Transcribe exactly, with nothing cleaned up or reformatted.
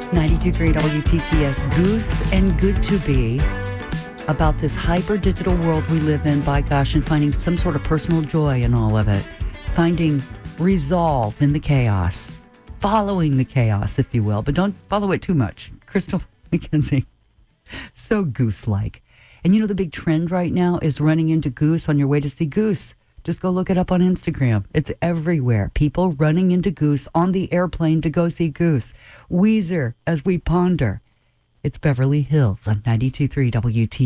ninety-two point three W T T S, Goose and Good to Be, about this hyper digital world we live in, by gosh, and finding some sort of personal joy in all of it. Finding resolve in the chaos. Following the chaos, if you will, but don't follow it too much. Crystal McKenzie. So Goose-like. And you know the big trend right now is running into Goose on your way to see Goose. Just go look it up on Instagram. It's everywhere. People running into Goose on the airplane to go see Goose. Weezer, as we ponder. It's Beverly Hills on ninety-two point three W T.